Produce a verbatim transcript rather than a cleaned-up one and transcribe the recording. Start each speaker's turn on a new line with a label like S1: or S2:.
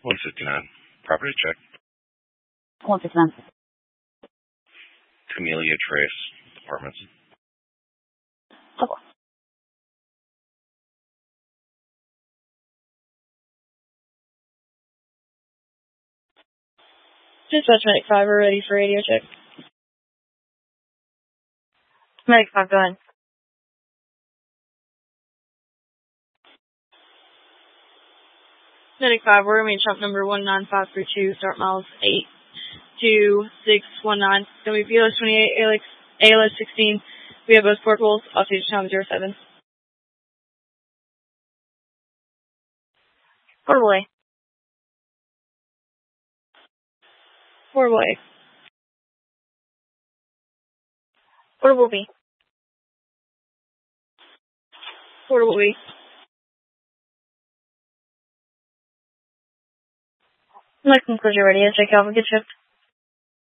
S1: one fifty-nine. Property check.
S2: one fifty-nine.
S1: Camellia Trace Apartments.
S2: Okay.
S3: Dispatch Medic five, we're ready for radio check. Medic five, go ahead. Medic five, we're going to be Trump number one nine five three two, start miles eight two six one nine. It's going to be B L S twenty-eight, A L S sixteen. We have both portables, altitude time zero seven. Portable A. Portable A. Portable B. Portable B. Like conclusion ready. Check out. Good shift.